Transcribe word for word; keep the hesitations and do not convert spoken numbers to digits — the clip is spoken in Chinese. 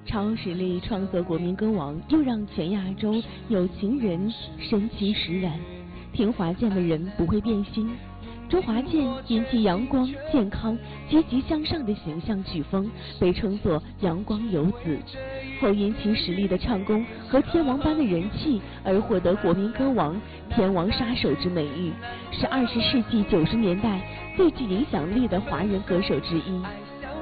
超实力创作国民歌王，又让全亚洲有情人身其实然。听华健的人不会变心。周华健因其阳光、健康、积极向上的形象曲风，被称作阳光游子。后因其实力的唱功和天王般的人气，而获得国民歌王、天王杀手之美誉，是二十世纪九十年代最具影响力的华人歌手之一。